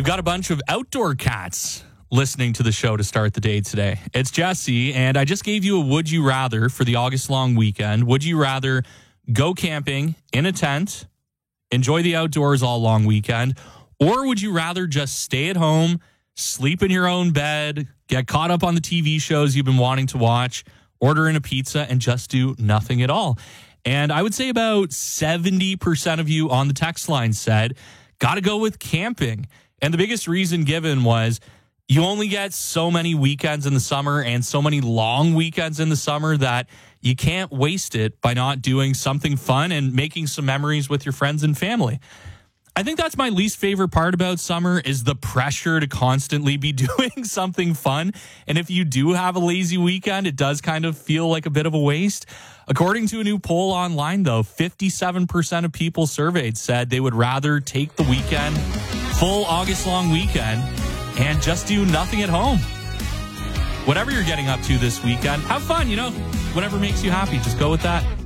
We've got a bunch of outdoor cats listening to the show to start the day today. It's Jesse, and I just gave you a would you rather for the August long weekend. Would you rather go camping in a tent, enjoy the outdoors all long weekend, or would you rather just stay at home, sleep in your own bed, get caught up on the TV shows you've been wanting to watch, order in a pizza, and just do nothing at all? And I would say about 70% of you on the text line said, got to go with camping. And the biggest reason given was you only get so many weekends in the summer and so many long weekends in the summer that you can't waste it by not doing something fun and making some memories with your friends and family. I think that's my least favorite part about summer is the pressure to constantly be doing something fun. And if you do have a lazy weekend, it does kind of feel like a bit of a waste. According to a new poll online, though, 57% of people surveyed said they would rather take the weekend, full August long weekend, and just do nothing at home. Whatever you're getting up to this weekend, have fun, whatever makes you happy, just go with that.